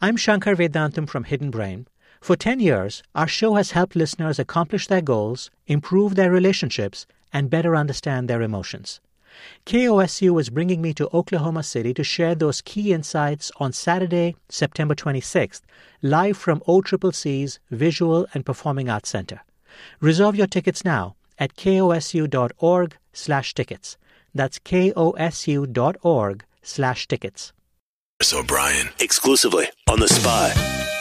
I'm Shankar Vedantam from Hidden Brain. For 10 years, our show has helped listeners accomplish their goals, improve their relationships, and better understand their emotions. KOSU is bringing me to Oklahoma City to share those key insights on Saturday, September 26th, live from OCCC's Visual and Performing Arts Center. Reserve your tickets now at kosu.org/tickets. That's kosu.org/tickets. O'Brien, exclusively on The Spy.